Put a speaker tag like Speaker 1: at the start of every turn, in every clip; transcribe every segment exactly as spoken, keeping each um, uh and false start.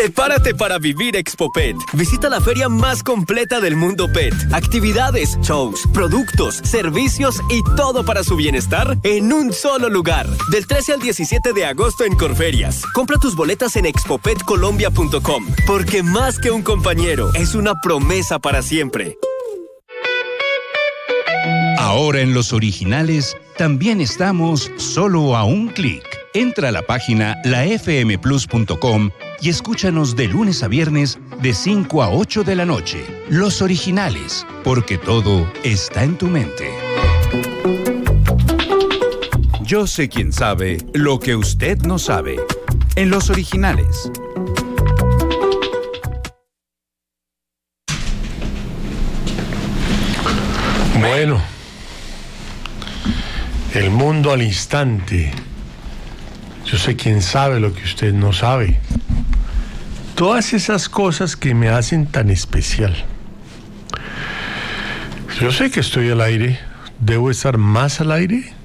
Speaker 1: Prepárate para vivir ExpoPet. Visita la feria más completa del mundo pet. Actividades, shows, productos, servicios y todo para su bienestar en un solo lugar. Del trece al diecisiete de agosto en Corferias. Compra tus boletas en expopet colombia punto com, porque más que un compañero, es una promesa para siempre.
Speaker 2: Ahora en Los Originales también estamos solo a un clic. Entra a la página la f m plus punto com y escúchanos de lunes a viernes de cinco a ocho de la noche. Los Originales, porque todo está en tu mente.
Speaker 3: Yo sé quién sabe lo que usted no sabe. En Los Originales.
Speaker 4: Bueno, el mundo al instante. Yo sé quién sabe lo que usted no sabe. Todas esas cosas que me hacen tan especial. Yo sé que estoy al aire. ¿Debo estar más al aire?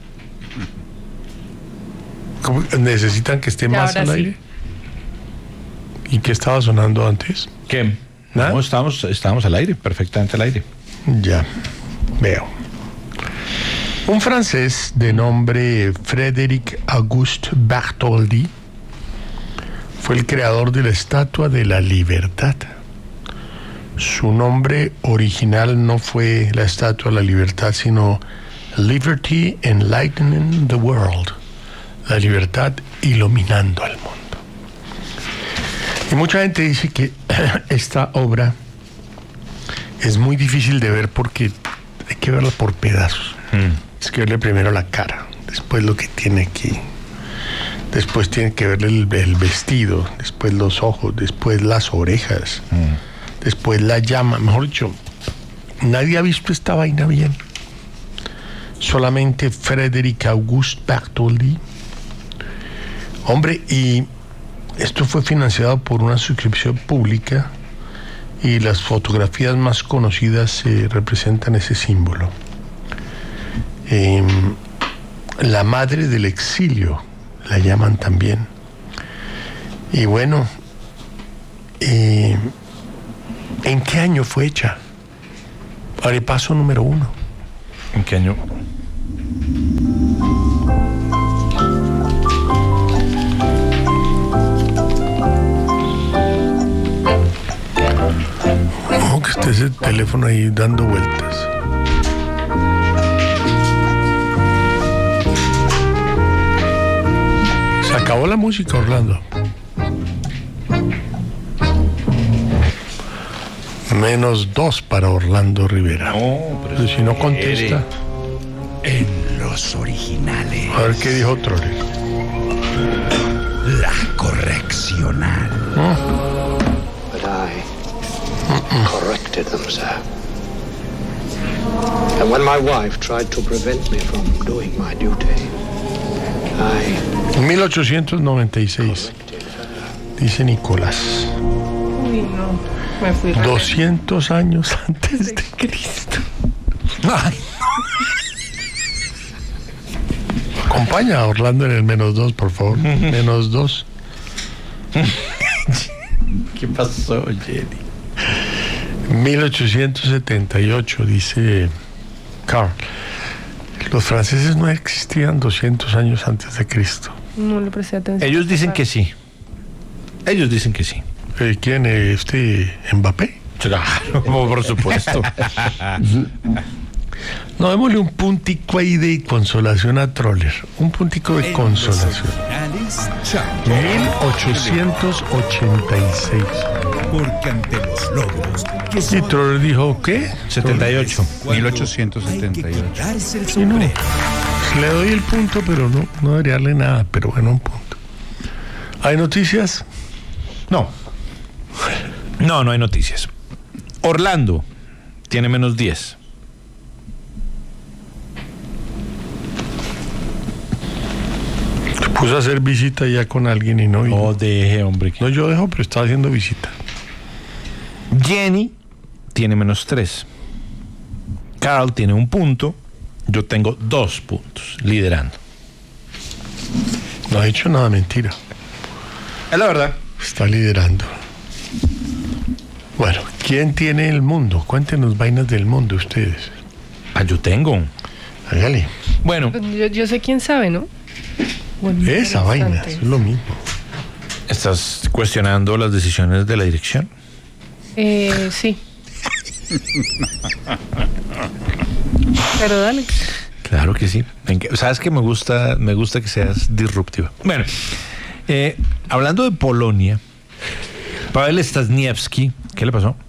Speaker 4: ¿Cómo? ¿Necesitan que esté más
Speaker 5: Ahora
Speaker 4: al
Speaker 5: sí.
Speaker 4: aire? ¿Y qué estaba sonando antes?
Speaker 6: ¿Qué?
Speaker 4: ¿Nada?
Speaker 6: No, estábamos, estábamos al aire, perfectamente al aire.
Speaker 4: Ya, veo. Un francés de nombre Frédéric Auguste Bartholdi fue el creador de la Estatua de la Libertad. Su nombre original no fue la Estatua de la Libertad, sino Liberty Enlightening the World, la libertad iluminando al mundo. Y mucha gente dice que esta obra es muy difícil de ver porque hay que verla por pedazos. Mm. Es que verle primero la cara, después lo que tiene aquí, después tiene que verle el, el vestido, después los ojos, después las orejas, mm. después la llama. Mejor dicho, nadie ha visto esta vaina bien. Solamente Frédéric Auguste Bartholdi. Hombre, y esto fue financiado por una suscripción pública y las fotografías más conocidas eh, representan ese símbolo. Eh, la madre del exilio la llaman también. Y bueno, eh, ¿en qué año fue hecha? Haré paso número uno.
Speaker 6: ¿En qué año?
Speaker 4: No, que esté ese teléfono ahí dando vueltas. Se acabó la música, Orlando. Menos dos para Orlando Rivera.
Speaker 6: No, pero,
Speaker 4: pero si no contesta.
Speaker 3: En Los Originales.
Speaker 4: A ver qué dijo Troller.
Speaker 3: La correccional.
Speaker 4: Oh.
Speaker 7: But I corrected them, sir. And when my wife tried to prevent me from doing my duty, I
Speaker 4: mil ochocientos noventa y seis, dice Nicolás.
Speaker 5: Uy, no, me fui
Speaker 4: doscientos años antes de Cristo. Ay. Acompaña a Orlando en el menos dos, por favor. Menos dos.
Speaker 6: ¿Qué pasó, Jenny?
Speaker 4: mil ochocientos setenta y ocho, dice Carl. Los franceses no existían doscientos años antes de Cristo.
Speaker 5: No le presté atención.
Speaker 6: Ellos dicen que sí. Ellos dicen que sí.
Speaker 4: Eh, ¿Quién? ¿Este Mbappé?
Speaker 6: Claro, por supuesto.
Speaker 4: No, démosle un puntico ahí de consolación a Troller. Un puntico de consolación. mil ochocientos ochenta y seis.
Speaker 3: Porque ante los logros que
Speaker 4: Y Troller dijo, ¿qué?
Speaker 6: setenta y ocho.
Speaker 3: mil ochocientos setenta y ocho.
Speaker 4: Sí, no. Le doy el punto, pero no, no debería darle nada, pero bueno, un punto. ¿Hay noticias?
Speaker 6: No. No, no hay noticias. Orlando tiene menos diez.
Speaker 4: Se puso a hacer visita ya con alguien y no vino.
Speaker 6: No deje, hombre.
Speaker 4: No, yo dejo, pero estaba haciendo visita.
Speaker 6: Jenny tiene menos tres. Carl tiene un punto. Yo tengo dos puntos, liderando.
Speaker 4: No ha hecho nada, mentira.
Speaker 6: Es la verdad.
Speaker 4: Está liderando. Bueno, ¿quién tiene el mundo? Cuéntenos vainas del mundo ustedes.
Speaker 6: Ah, yo tengo.
Speaker 4: Hágale.
Speaker 6: Bueno.
Speaker 5: Yo, yo sé quién sabe, ¿no? Bueno,
Speaker 4: esa vaina, es lo mismo.
Speaker 6: ¿Estás cuestionando las decisiones de la dirección?
Speaker 5: Eh, sí. Pero dale.
Speaker 6: Claro que sí. Sabes que me gusta, me gusta que seas disruptiva. Bueno, eh, hablando de Polonia, Pavel Stasniewski, ¿qué le pasó?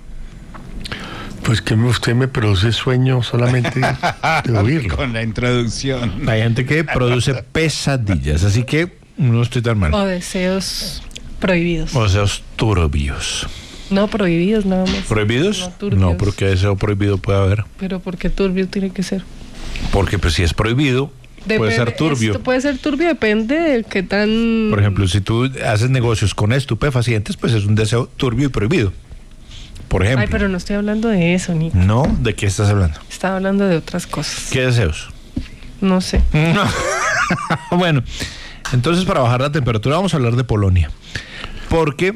Speaker 4: Pues que usted me produce sueño solamente de oírlo.
Speaker 8: Con la introducción.
Speaker 6: Hay gente que produce pesadillas, así que no estoy tan mal.
Speaker 5: O deseos prohibidos.
Speaker 6: O deseos turbios.
Speaker 5: No, prohibidos nada más.
Speaker 6: ¿Prohibidos?
Speaker 5: No, turbios.
Speaker 6: No, porque deseo prohibido puede haber.
Speaker 5: Pero ¿por qué turbio tiene que ser?
Speaker 6: Porque pues si es prohibido, depende, puede ser turbio.
Speaker 5: Esto puede ser turbio, depende de qué tan...
Speaker 6: Por ejemplo, si tú haces negocios con estupefacientes, pues es un deseo turbio y prohibido. Por ejemplo.
Speaker 5: Ay, pero no estoy hablando de eso, Nico.
Speaker 6: No, ¿de qué estás hablando?
Speaker 5: Estaba hablando de otras cosas.
Speaker 6: ¿Qué deseos?
Speaker 5: No sé.
Speaker 6: No. Bueno, entonces para bajar la temperatura vamos a hablar de Polonia. Porque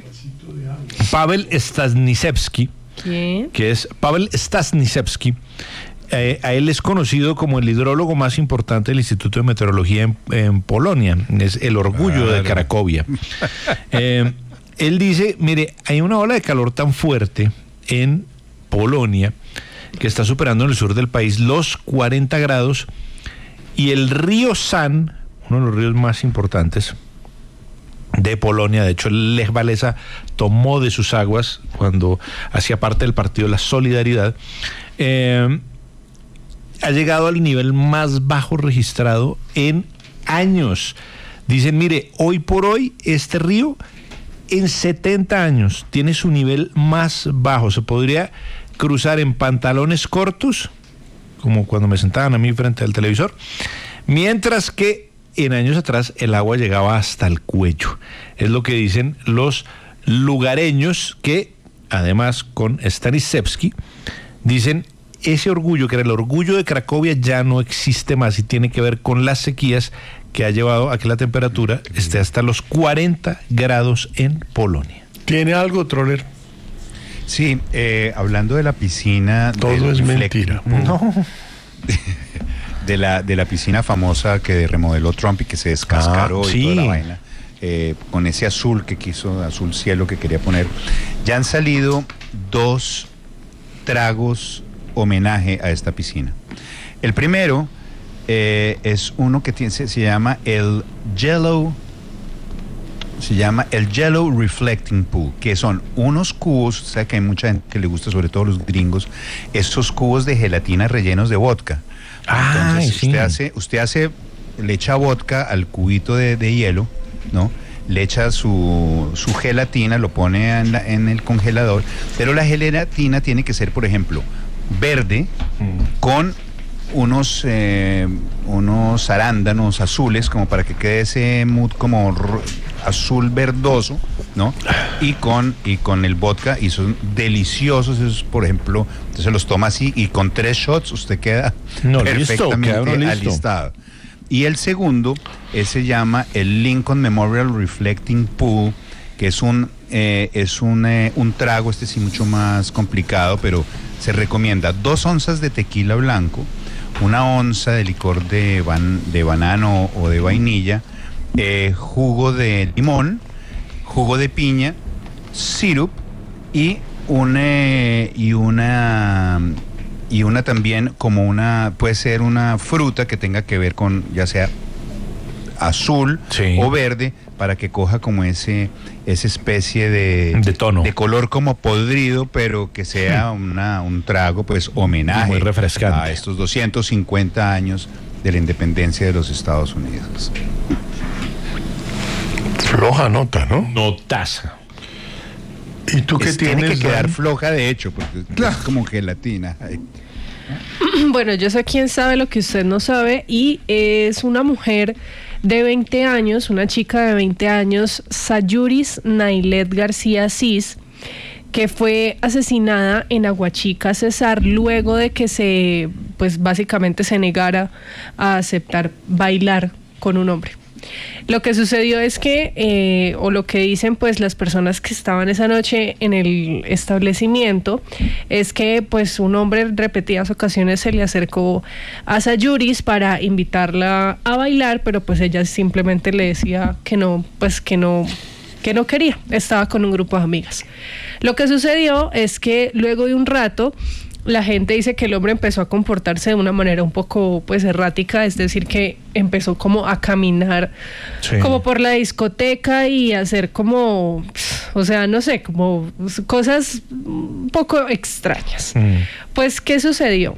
Speaker 6: Pavel Stasniewski,
Speaker 5: ¿quién?
Speaker 6: Que es Pavel Stasniewski, eh, a él es conocido como el hidrólogo más importante del Instituto de Meteorología en, en Polonia. Es el orgullo claro. de Cracovia. Eh, él dice, mire, hay una ola de calor tan fuerte en Polonia que está superando en el sur del país los cuarenta grados y el río San, uno de los ríos más importantes de Polonia, de hecho el Lech Walesa tomó de sus aguas cuando hacía parte del partido La Solidaridad, eh, ha llegado al nivel más bajo registrado en años. Dicen, mire, hoy por hoy este río en setenta años tiene su nivel más bajo, se podría cruzar en pantalones cortos, como cuando me sentaban a mí frente al televisor, mientras que en años atrás el agua llegaba hasta el cuello. Es lo que dicen los lugareños que, además con Stasniewski, dicen ese orgullo, que era el orgullo de Cracovia, ya no existe más y tiene que ver con las sequías que ha llevado a que la temperatura esté hasta los cuarenta grados en Polonia.
Speaker 4: ¿Tiene algo, Troller?
Speaker 8: Sí, eh, hablando de la piscina...
Speaker 4: Todo es mentira.
Speaker 6: No.
Speaker 8: De la, de la piscina famosa que remodeló Trump y que se descascaró ah, sí. y toda la vaina, eh, con ese azul que quiso, azul cielo que quería poner. Ya han salido dos tragos homenaje a esta piscina. El primero eh, es uno que tiene, se, se llama el Yellow, se llama el Yellow Reflecting Pool, que son unos cubos, o sea que hay mucha gente que le gusta, sobre todo los gringos, estos cubos de gelatina rellenos de vodka.
Speaker 6: Ah,
Speaker 8: entonces
Speaker 6: sí.
Speaker 8: usted hace, usted hace, le echa vodka al cubito de, de hielo, ¿no? Le echa su, su gelatina, lo pone en, la, en el congelador, pero la gelatina tiene que ser, por ejemplo, verde, mm. con unos, eh, unos arándanos azules, como para que quede ese mood como ro- azul verdoso, ¿no? Y con, y con el vodka, y son deliciosos esos, por ejemplo, entonces los toma así, y con tres shots usted queda
Speaker 6: no,
Speaker 8: perfectamente
Speaker 6: listo, listo.
Speaker 8: alistado. Y el segundo, ese se llama el Lincoln Memorial Reflecting Pool, que es un, eh, es un, eh, un trago, este sí mucho más complicado, pero se recomienda dos onzas de tequila blanco, una onza de licor de, ban, de banano o de vainilla, eh, jugo de limón, jugo de piña, sirup y una, y una y una también como una, puede ser una fruta que tenga que ver con ya sea azul
Speaker 6: sí.
Speaker 8: o verde, para que coja como ese esa especie de,
Speaker 6: de tono,
Speaker 8: de color como podrido, pero que sea una, un trago pues homenaje
Speaker 6: muy refrescante
Speaker 8: a estos doscientos cincuenta años de la independencia de los Estados Unidos.
Speaker 4: Floja nota, ¿no?
Speaker 6: Notaza.
Speaker 4: ¿Y tú qué
Speaker 8: es,
Speaker 4: tienes?
Speaker 8: Tiene que quedar
Speaker 4: Dan?
Speaker 8: floja, de hecho, porque claro. es como gelatina.
Speaker 5: Bueno, yo sé quién sabe lo que usted no sabe, y es una mujer de veinte años, una chica de veinte años, Sayuris Nailet García Cis, que fue asesinada en Aguachica, Cesar, luego de que se, pues básicamente se negara a aceptar bailar con un hombre. Lo que sucedió es que, eh, o lo que dicen pues las personas que estaban esa noche en el establecimiento, es que pues un hombre en repetidas ocasiones se le acercó a Sayuris para invitarla a bailar, pero pues ella simplemente le decía que no, pues que no, que no quería, estaba con un grupo de amigas. Lo que sucedió es que luego de un rato, la gente dice que el hombre empezó a comportarse de una manera un poco pues errática, es decir, que empezó como a caminar sí. como por la discoteca y a hacer como, o sea, no sé, como cosas un poco extrañas. Mm. Pues, ¿qué sucedió?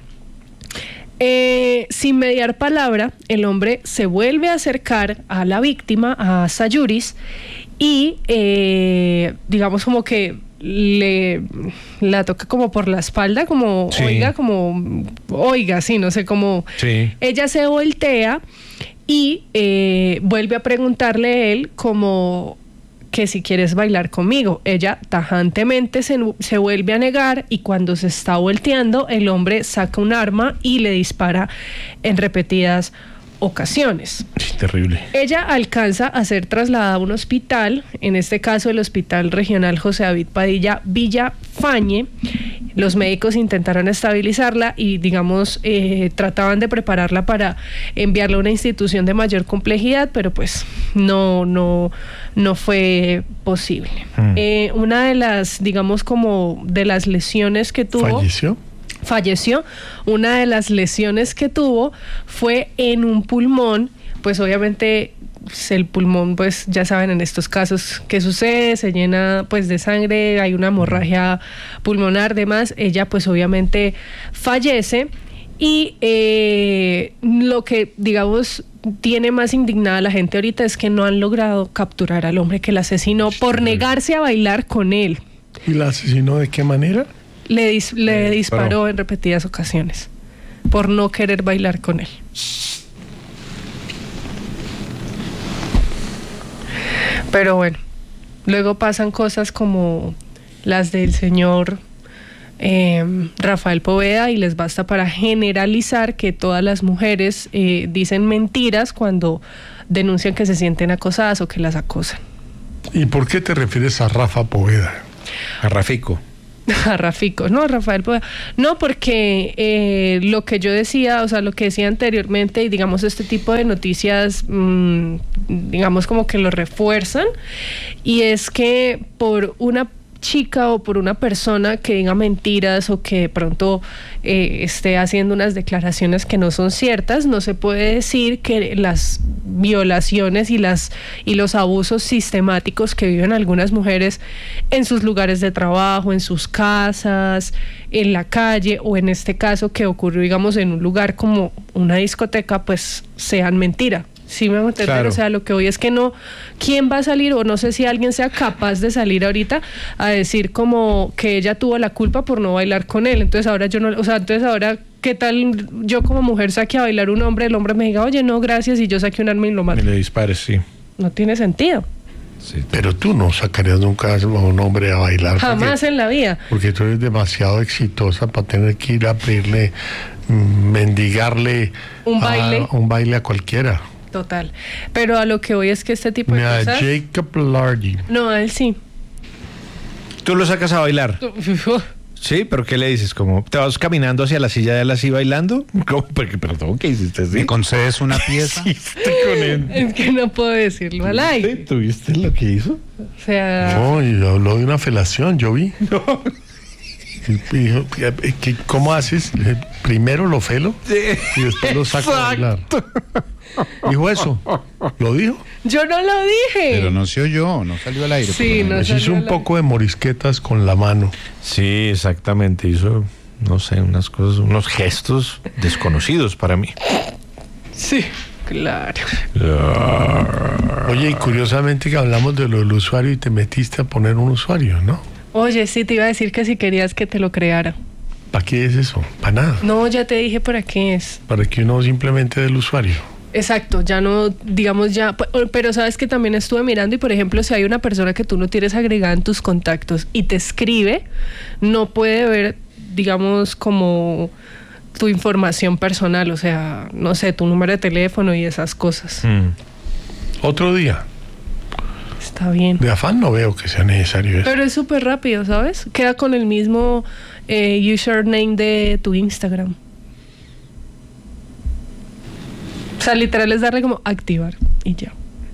Speaker 5: Eh, sin mediar palabra, el hombre se vuelve a acercar a la víctima, a Sayuris, y eh, digamos como que le la toca como por la espalda, como sí. oiga, como oiga, sí, no sé, como sí. ella se voltea y eh, vuelve a preguntarle a él como que si quieres bailar conmigo. Ella tajantemente se, se vuelve a negar y cuando se está volteando, el hombre saca un arma y le dispara en repetidas ocasiones.
Speaker 6: Sí, terrible.
Speaker 5: Ella alcanza a ser trasladada a un hospital, en este caso el Hospital Regional José David Padilla Villafañe. Los médicos intentaron estabilizarla y, digamos, eh, trataban de prepararla para enviarla a una institución de mayor complejidad, pero pues no, no, no fue posible. Mm. Eh, una de las, digamos, como de las lesiones que tuvo...
Speaker 4: ¿Falleció?
Speaker 5: Falleció. Una de las lesiones que tuvo fue en un pulmón, pues obviamente el pulmón, pues ya saben en estos casos qué sucede, se llena pues de sangre, hay una hemorragia pulmonar, demás. Ella pues obviamente fallece y eh, lo que digamos tiene más indignada a la gente ahorita es que no han logrado capturar al hombre que la asesinó por negarse a bailar con él.
Speaker 4: ¿Y la asesinó de qué manera?
Speaker 5: Le, dis, le disparó en repetidas ocasiones por no querer bailar con él. Pero bueno, luego pasan cosas como las del señor eh, Rafael Poveda y les basta para generalizar que todas las mujeres eh, dicen mentiras cuando denuncian que se sienten acosadas o que las acosan.
Speaker 4: ¿Y por qué te refieres a Rafa Poveda?
Speaker 6: A Rafico.
Speaker 5: A Rafico, no, Rafael Poveda. No, porque eh, lo que yo decía, o sea, lo que decía anteriormente, y digamos este tipo de noticias, mmm, digamos como que lo refuerzan, y es que por una chica o por una persona que diga mentiras o que de pronto eh, esté haciendo unas declaraciones que no son ciertas, no se puede decir que las violaciones y las y los abusos sistemáticos que viven algunas mujeres en sus lugares de trabajo, en sus casas, en la calle o en este caso que ocurrió digamos en un lugar como una discoteca, pues sean mentira. Sí, me voy a entender, claro. O sea, lo que hoy es que no, ¿quién va a salir? O no sé si alguien sea capaz de salir ahorita a decir como que ella tuvo la culpa por no bailar con él. Entonces ahora yo no, o sea, entonces ahora, ¿qué tal yo como mujer saque a bailar un hombre, el hombre me diga, oye, no, gracias, y yo saque un arma y lo mato?
Speaker 6: Y le dispares, sí.
Speaker 5: No tiene sentido.
Speaker 4: Sí. Pero tú no sacarías nunca a un hombre a bailar.
Speaker 5: Jamás porque, en la vida.
Speaker 4: Porque tú eres demasiado exitosa para tener que ir a pedirle, mendigarle
Speaker 5: un baile,
Speaker 4: a, un baile a cualquiera.
Speaker 5: Total. Pero a lo que voy es que este tipo de
Speaker 4: Mira,
Speaker 5: cosas...
Speaker 4: Jacob Lardy.
Speaker 5: No, a él sí.
Speaker 6: ¿Tú lo sacas a bailar? Sí, pero ¿qué le dices? ¿Cómo te vas caminando hacia la silla de él así bailando? ¿Cómo? Perdón, ¿qué hiciste? ¿Sí?
Speaker 8: ¿Me concedes una pieza?
Speaker 6: ¿Qué hiciste con él?
Speaker 5: Es que no puedo decirlo al aire.
Speaker 6: ¿Tuviste lo que hizo?
Speaker 5: O sea...
Speaker 4: No, y habló de una felación, yo vi. No. Dijo, ¿cómo haces? Primero lo felo y después lo saco a bailar. ¿Dijo eso? ¿Lo dijo?
Speaker 5: Yo no lo dije.
Speaker 8: Pero no se oyó, no salió al aire.
Speaker 5: Sí, no
Speaker 4: salió hizo un
Speaker 5: al
Speaker 4: poco aire. De morisquetas con la mano.
Speaker 6: Sí, exactamente. Hizo, no sé, unas cosas, unos gestos desconocidos para mí.
Speaker 5: Sí, claro.
Speaker 4: Oye, y curiosamente que hablamos de lo del usuario y te metiste a poner un usuario, ¿no?
Speaker 5: Oye, sí, te iba a decir que si querías que te lo creara.
Speaker 4: ¿Para qué es eso? Para nada.
Speaker 5: No, ya te dije para qué es.
Speaker 4: Para que uno simplemente dé el usuario.
Speaker 5: Exacto, ya no, digamos ya, pero sabes que también estuve mirando y por ejemplo si hay una persona que tú no tienes agregada en tus contactos y te escribe, no puede ver, digamos, como tu información personal, o sea, no sé, tu número de teléfono y esas cosas. Mm.
Speaker 4: Otro día.
Speaker 5: Está bien.
Speaker 4: De afán no veo que sea necesario eso.
Speaker 5: Pero es súper rápido, ¿sabes? Queda con el mismo eh, username de tu Instagram. O sea, literal es darle como activar y ya.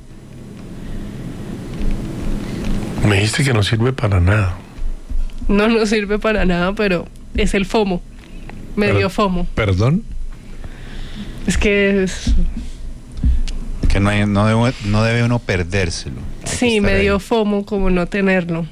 Speaker 4: Me dijiste que no sirve para nada.
Speaker 5: No, no sirve para nada, pero es el FOMO. Me
Speaker 6: Pero-
Speaker 5: dio FOMO.
Speaker 6: ¿Perdón?
Speaker 5: Es que es...
Speaker 8: Que no, hay- no, debe, no debe uno perdérselo. Hay que
Speaker 5: Sí,
Speaker 8: estar
Speaker 5: me dio
Speaker 8: ahí.
Speaker 5: FOMO como no tenerlo.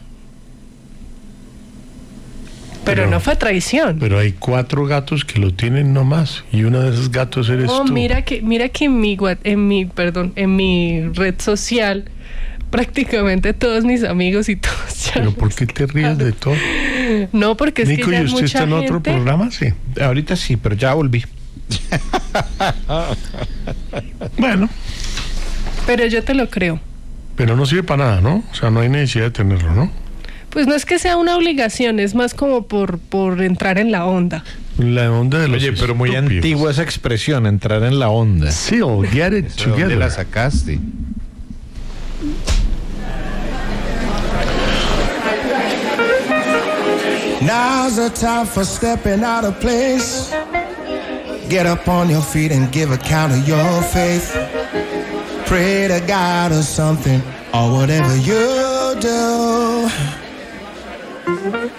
Speaker 5: Pero,
Speaker 4: Pero-
Speaker 5: no fue traición.
Speaker 4: Pero hay cuatro gatos que lo tienen nomás. Y uno de esos gatos eres
Speaker 5: Oh,
Speaker 4: tú.
Speaker 5: mira que, mira que en mi, what- en mi, perdón, en mi red social, prácticamente todos mis amigos y todos ya.
Speaker 4: Pero ¿por qué te ríes de todo?
Speaker 5: No, porque es
Speaker 4: Nico,
Speaker 5: que ya
Speaker 4: ¿y
Speaker 5: es
Speaker 4: usted
Speaker 5: mucha
Speaker 4: está en otro
Speaker 5: gente.
Speaker 4: programa? Sí.
Speaker 6: Ahorita sí, pero ya volví.
Speaker 4: Bueno,
Speaker 5: Pero yo te lo creo.
Speaker 4: pero no sirve para nada, ¿no? O sea, no hay necesidad de tenerlo, ¿no?
Speaker 5: Pues no es que sea una obligación, es más como por, por entrar en la onda.
Speaker 4: La onda de los
Speaker 6: Oye, pero muy
Speaker 4: estúpidos.
Speaker 6: antigua esa expresión, entrar en la onda.
Speaker 4: Sí, o get it
Speaker 8: ¿De dónde
Speaker 4: together.
Speaker 8: la sacaste?
Speaker 9: Now's the time for stepping out of place. Get up on your feet and give account of your faith. Pray to God or something, or whatever you do.